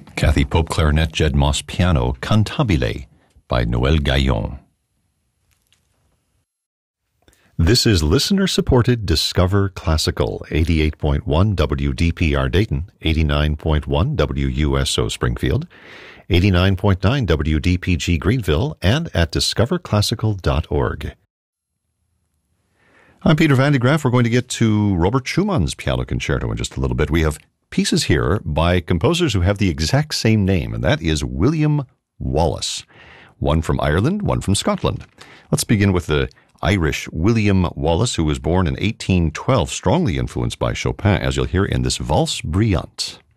Kathy Pope clarinet, Jed Moss piano, Cantabile by Noel Gaillon. This is listener-supported Discover Classical, 88.1 WDPR Dayton, 89.1 WUSO Springfield, 89.9 WDPG Greenville, and at discoverclassical.org. I'm Peter Van de Graaff. We're going to get to Robert Schumann's Piano Concerto in just a little bit. We have pieces here by composers who have the exact same name, and that is William Wallace. One from Ireland, one from Scotland. Let's begin with the Irish William Wallace, who was born in 1812, strongly influenced by Chopin, as you'll hear in this Valse Brillante.